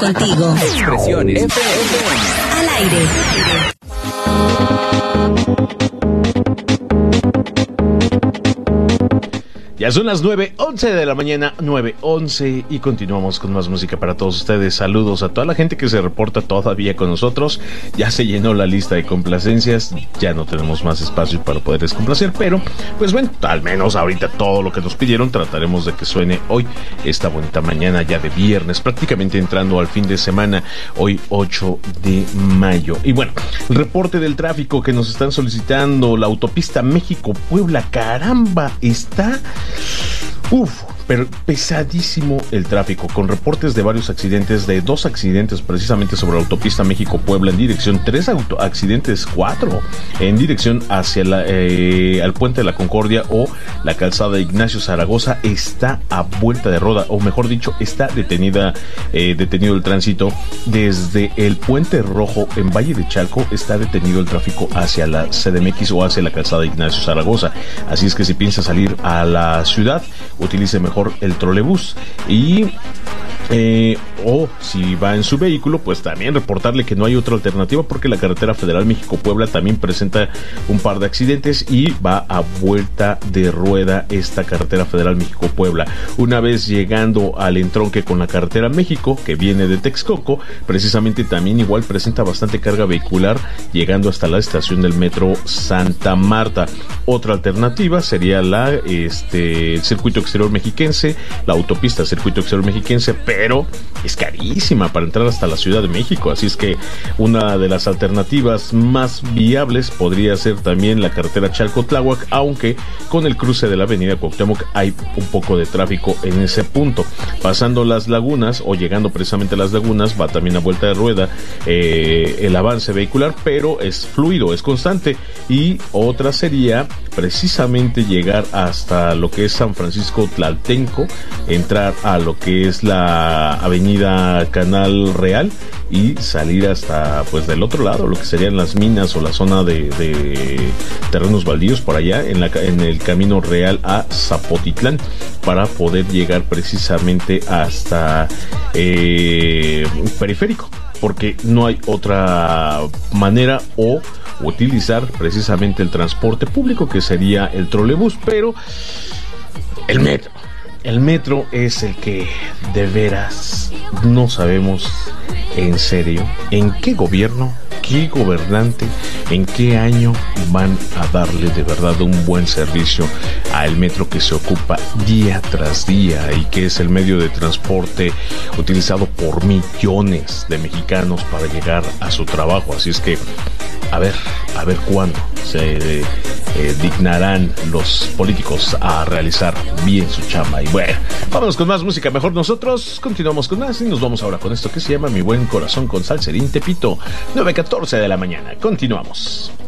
contigo. Expresiones FM. Al aire. Ya son las 9:11 de la mañana, 9:11, y continuamos con más música para todos ustedes. Saludos a toda la gente que se reporta todavía con nosotros. Ya se llenó la lista de complacencias, ya no tenemos más espacio para poderles complacer, pero pues bueno, al menos ahorita todo lo que nos pidieron trataremos de que suene hoy, esta bonita mañana ya de viernes, prácticamente entrando al fin de semana, hoy 8 de mayo. Y bueno, el reporte del tráfico que nos están solicitando, la autopista México-Puebla, caramba, está... pero pesadísimo el tráfico, con reportes de varios accidentes, de 2 accidentes precisamente sobre la autopista México-Puebla en dirección, 3 accidentes, 4 en dirección hacia al Puente de la Concordia o la calzada Ignacio Zaragoza. Está a vuelta de rueda, o mejor dicho, está detenido el tránsito desde el Puente Rojo en Valle de Chalco. Está detenido el tráfico hacia la CDMX o hacia la calzada Ignacio Zaragoza, así es que si piensa salir a la ciudad, utilice mejor el trolebús, y o si va en su vehículo, pues también reportarle que no hay otra alternativa, porque la carretera federal México-Puebla también presenta un par de accidentes y va a vuelta de rueda esta carretera federal México-Puebla. Una vez llegando al entronque con la carretera México, que viene de Texcoco, precisamente también igual presenta bastante carga vehicular, llegando hasta la estación del metro Santa Marta. Otra alternativa sería el circuito exterior mexiquense, la autopista circuito exterior mexiquense, pero es carísima para entrar hasta la Ciudad de México, así es que una de las alternativas más viables podría ser también la carretera Chalco-Tláhuac, aunque con el cruce de la avenida Cuauhtémoc hay un poco de tráfico en ese punto. Pasando las lagunas o llegando precisamente a las lagunas, va también a vuelta de rueda el avance vehicular, pero es fluido, es constante. Y otra sería precisamente llegar hasta lo que es San Francisco Tlaltenco, entrar a lo que es la avenida Canal Real y salir hasta pues del otro lado, lo que serían las minas o la zona de terrenos baldíos por allá en el camino real a Zapotitlán, para poder llegar precisamente hasta Periférico, porque no hay otra manera, o utilizar precisamente el transporte público, que sería el trolebús. Pero el metro es el que de veras no sabemos en serio en qué gobierno, qué gobernante, en qué año van a darle de verdad un buen servicio al metro, que se ocupa día tras día y que es el medio de transporte utilizado por millones de mexicanos para llegar a su trabajo. Así es que a ver cuándo se dignarán los políticos a realizar bien su chamba. Y bueno, vámonos con más música. Mejor nosotros continuamos con más y nos vamos ahora con esto que se llama Mi Buen Corazón con Salserín Tepito. 9:14 de la mañana. Continuamos.